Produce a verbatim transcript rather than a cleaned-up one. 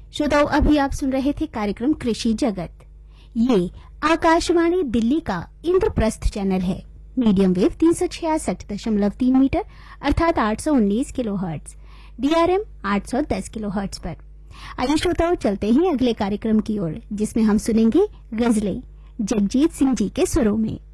श्रोताओं, अभी आप सुन रहे थे कार्यक्रम कृषि जगत। ये आकाशवाणी दिल्ली का इंद्रप्रस्थ चैनल है। मीडियम वेव तीन सौ छियासठ दशमलव तीन मीटर अर्थात आठ सौ उन्नीस किलो हर्ट्ज, डीआरएम आठ सौ दस किलो हर्ट्ज पर। आइए श्रोताओं, चलते हैं अगले कार्यक्रम की ओर, जिसमें हम सुनेंगे गजलें जगजीत सिंह जी के सुरों में।